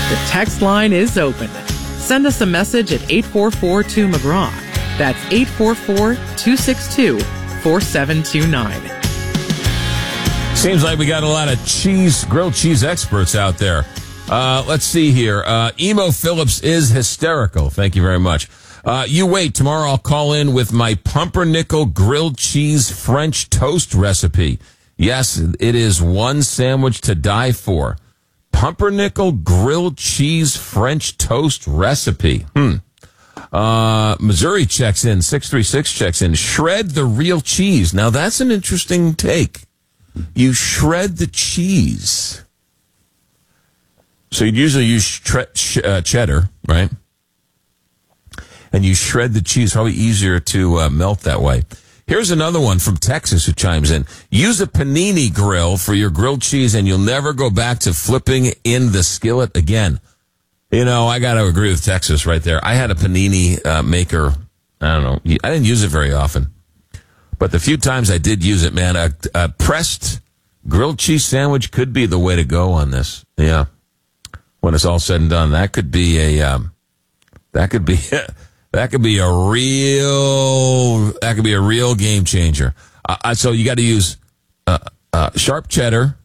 The text line is open. Send us a message at 844-2-McGraw. That's 844-262-4729. Seems like we got a lot of grilled cheese experts out there. Let's see here. Emo Phillips is hysterical. Thank you very much. You wait. Tomorrow I'll call in with my pumpernickel grilled cheese French toast recipe. Yes, it is one sandwich to die for. Pumpernickel grilled cheese French toast recipe. Missouri checks in. 636 checks in. Shred the real cheese. Now that's an interesting take. You shred the cheese. So you'd usually use cheddar, right? And you shred the cheese. Probably easier to melt that way. Here's another one from Texas who chimes in. Use a panini grill for your grilled cheese and you'll never go back to flipping in the skillet again. You know, I got to agree with Texas right there. I had a panini maker. I don't know. I didn't use it very often. But the few times I did use it, man, a pressed grilled cheese sandwich could be the way to go on this. Yeah. When it's all said and done, that could be a real game changer. So you got to use sharp cheddar,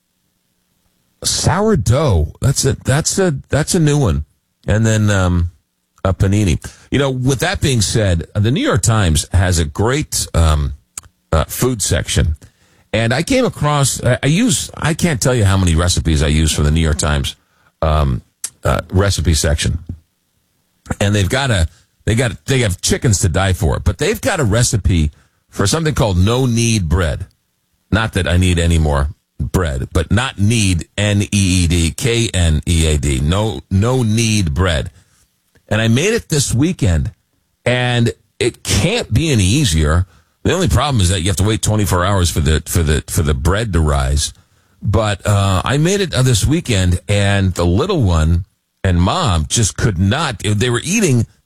sourdough. That's a new one, and then a panini. You know, with that being said, the New York Times has a great food section, and I came across. I can't tell you how many recipes I use from the New York Times recipe section, and they have chickens to die for, but they've got a recipe for something called no-knead bread. Not that I need any more bread, but not need, N-E-E-D, K-N-E-A-D, no-knead bread. And I made it this weekend, and it can't be any easier. The only problem is that you have to wait 24 hours for the bread to rise. But I made it this weekend, and the little one and mom just could not. They were eating